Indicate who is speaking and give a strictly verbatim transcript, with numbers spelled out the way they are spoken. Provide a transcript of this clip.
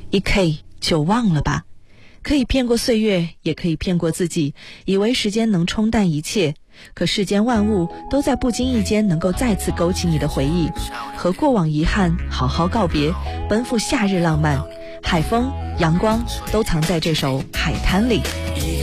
Speaker 1: 一 K 就忘了吧。可以骗过岁月，也可以骗过自己，以为时间能冲淡一切，可世间万物都在不经意间能够再次勾起你的回忆，和过往遗憾好好告别，奔赴夏日浪漫。海风、阳光都藏在这首海滩里。